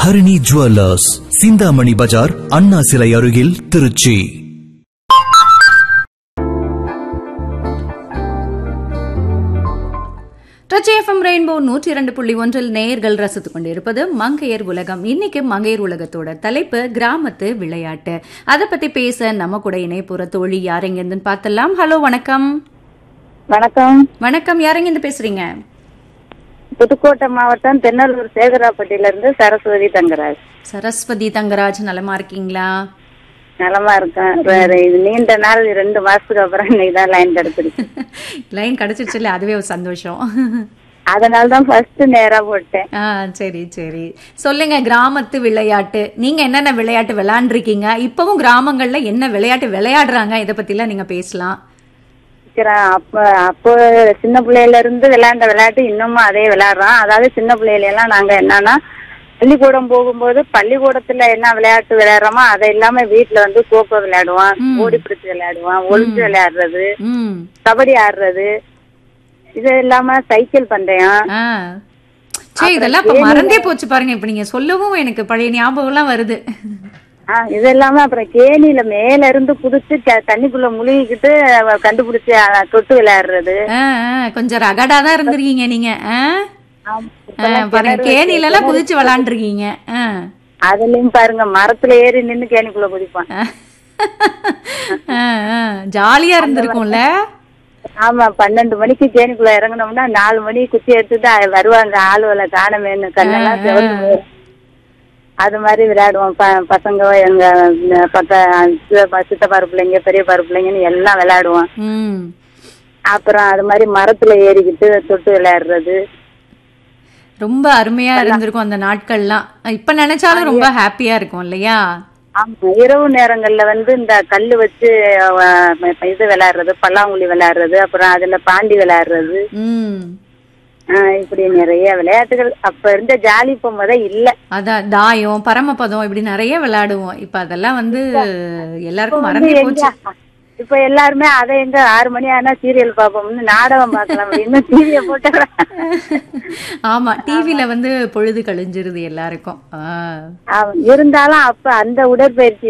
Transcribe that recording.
Harini jewellers, Chintamani பஜார், அண்ணா சிலை அருகில், Trichy. FM rainbow 102.1 நேயர்கள் ரசித்துக் கொண்டிருப்பது மங்கையர் உலகம். இன்னைக்கு மங்கையர் உலகத்தோட தலைப்பு கிராமத்து விளையாட்டு. அதை பத்தி பேச நம்ம கூட இணைப்புற தோழி யாரெங்கிருந்து பார்த்தலாம். ஹலோ, வணக்கம். வணக்கம். வணக்கம், யாரெங்கிருந்து பேசுறீங்க? புதுக்கோட்டை மாவட்டம் தென்னலூர் சேகராப்பட்டியில இருந்து சரஸ்வதி தங்கராஜ். சரஸ்வதி தங்கராஜ், நலமா இருக்கீங்களா? நலமா இருக்கேன். இது நீண்ட நாள் 2 மாசத்துக்கு அப்புறம் இன்னைக்குதான் லைன் கிடைச்சிருக்கு. லைன் கிடைச்சிருச்சு இல்ல, அதுவே ஒரு சந்தோஷம். அதனாலதான் ஃபர்ஸ்ட் நேரா போட்டேன். சரி சரி, சொல்லுங்க. கிராமத்து விளையாட்டு, நீங்க என்னென்ன விளையாட்டு விளையாண்டுருக்கீங்க? இப்பவும் கிராமங்கள்ல என்ன விளையாட்டு விளையாடுறாங்க, இதை பத்தி எல்லாம் நீங்க பேசலாம். அப்போ சின்ன பிள்ளையில இருந்து விளையாண்ட விளையாட்டு இன்னமும் அதே விளையாடுறோம். அதாவது சின்ன பிள்ளையில எல்லாம் நாங்க என்னன்னா, பள்ளிக்கூடம் போகும்போது பள்ளிக்கூடத்துல என்ன விளையாட்டு விளையாடுறோமோ அதை இல்லாம வீட்டுல வந்து கோகோ விளையாடுவோம், ஓடி பிடிச்சு விளையாடுவோம், ஒளிஞ்சு விளையாடுறது, கபடி ஆடுறது, இது இல்லாம சைக்கிள் பந்தயம். இதெல்லாம் இப்ப மறந்தே போச்சு பாருங்க. இப்ப நீங்க சொல்லவும் எனக்கு பழைய ஞாபகம் எல்லாம் வருது. இது இல்லாம அப்புறம் கேணியில மேல இருந்து குதிச்சு தண்ணிக்குள்ள முழுகிக்கிட்டு கண்டுபிடிச்சு தொட்டு விளையாடுறது. கொஞ்சம் ரகடா தான் இருந்திருக்கீங்க நீங்க. பாருங்க, கேணில எல்லாம் குதிச்சு விளையாண்டுருக்கீங்க. அதுலயும் பாருங்க, மரத்துல ஏறி நின்னு கேணிக்குள்ள குதிப்பான். ஜாலியா இருந்திருக்கும்ல. ஆமா, 12 மணிக்கு கேணிக்குள்ள இறங்கணும்னா 4 மணி குச்சி எடுத்துட்டு வருவாங்க, ஆளுவலை காணமேன்னு கண்ணெல்லாம் செவந்து. அது மாதிரி விளையாடுவோம். பசங்க எங்க சித்தப்பாரு பிள்ளைங்க, பெரியப்பாரு பிள்ளைங்கன்னு எல்லாம் விளையாடுவோம். அப்புறம் அது மாதிரி மரத்துல ஏறிக்கிட்டு தொட்டு விளையாடுறது ரொம்ப அருமையா இருந்திருக்கும் அந்த நாட்கள்லாம். இப்ப நினைச்சாலும் ரொம்ப ஹாப்பியா இருக்கும் இல்லையா? ஆமா, இரவு நேரங்கள்ல வந்து இந்த கல்லு வச்சு இது விளையாடுறது, பல்லாங்குழி விளையாடுறது, அப்புறம் அதுல பாண்டி விளையாடுறது, இப்படி நிறைய விளையாட்டுகள் அப்ப இருந்த ஜாலி இப்ப முத இல்ல. அதான் தாயம், பரமபதம், இப்படி நிறைய விளையாடுவோம். இப்ப அதெல்லாம் வந்து எல்லாருக்கும் மறந்தே போச்சு. இப்ப எல்லாருமே அதை எங்க 6 மணி ஆனா சீரியல் பாப்போம்னு, நாடகம் பாக்கலாம் அப்படின்னு டிவிய போட்டு. ஆமா, டிவில வந்து பொழுது கழிஞ்சிருது எல்லாருக்கும். இருந்தாலும் அப்ப அந்த உடற்பயிற்சி